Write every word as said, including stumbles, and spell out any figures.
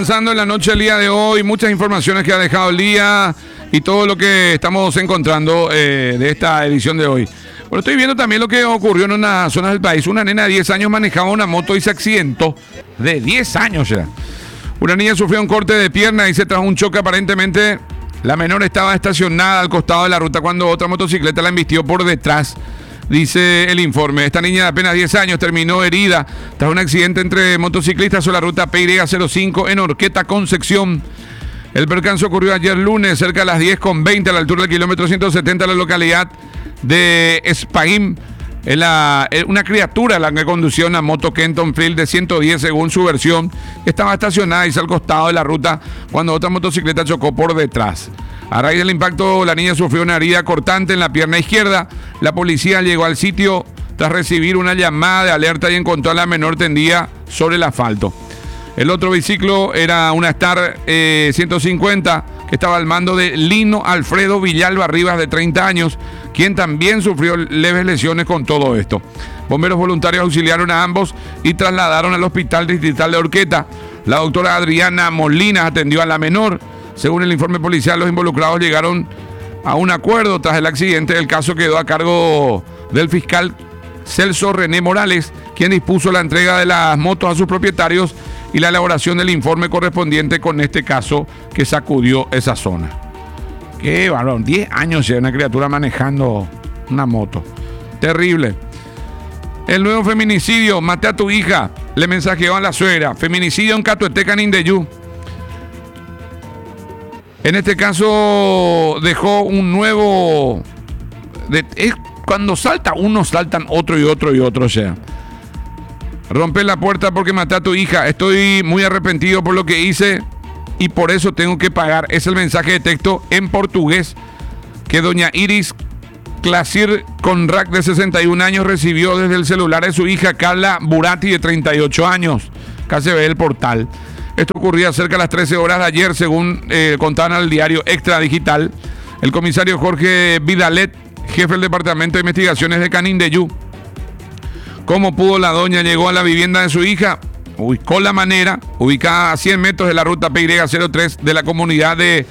Pensando en la noche del día de hoy, muchas informaciones que ha dejado el día y todo lo que estamos encontrando eh, de esta edición de hoy. Bueno, estoy viendo también lo que ocurrió en unas zonas del país. Una nena de diez años manejaba una moto y se accidentó. De diez años ya. Una niña sufrió un corte de pierna y se tras un choque aparentemente. La menor estaba estacionada al costado de la ruta cuando otra motocicleta la embistió por detrás. Dice el informe, esta niña de apenas diez años terminó herida tras un accidente entre motociclistas sobre la ruta P Y cero cinco en Horqueta, Concepción. El percance ocurrió ayer lunes, cerca de las diez con veinte, a la altura del kilómetro ciento setenta de la localidad de Espaguín. Es la, una criatura la que conducía una moto Kenton Field de ciento diez, según su versión, estaba estacionada y al costado de la ruta cuando otra motocicleta chocó por detrás. A raíz del impacto, la niña sufrió una herida cortante en la pierna izquierda. La policía llegó al sitio tras recibir una llamada de alerta y encontró a la menor tendida sobre el asfalto. El otro vehículo era una Star eh, ciento cincuenta que estaba al mando de Lino Alfredo Villalba Rivas, de treinta años, quien también sufrió leves lesiones con todo esto. Bomberos voluntarios auxiliaron a ambos y trasladaron al Hospital Distrital de Horqueta. La doctora Adriana Molina atendió a la menor. Según el informe policial, los involucrados llegaron a un acuerdo tras el accidente. El caso quedó a cargo del fiscal Celso René Morales, quien dispuso la entrega de las motos a sus propietarios y la elaboración del informe correspondiente con este caso que sacudió esa zona. Qué varón, diez años ya una criatura manejando una moto. Terrible. El nuevo feminicidio, maté a tu hija, le mensajeó a la suegra. Feminicidio en Catueteca, Nindeyú. En este caso dejó un nuevo... De, es, cuando salta uno, saltan otro y otro y otro, o sea. Rompe la puerta porque maté a tu hija. Estoy muy arrepentido por lo que hice y por eso tengo que pagar. Es el mensaje de texto en portugués que doña Iris Clasir Conrac, de sesenta y un años, recibió desde el celular de su hija Carla Burati, de treinta y ocho años. Acá se ve el portal. Esto ocurría cerca de las trece horas de ayer, según eh, contaban al diario Extra Digital. El comisario Jorge Vidalet, jefe del Departamento de Investigaciones de Canindeyú. ¿Cómo pudo la doña? Llegó a la vivienda de su hija, ubicó la manera, ubicada a cien metros de la ruta P Y cero tres de la comunidad de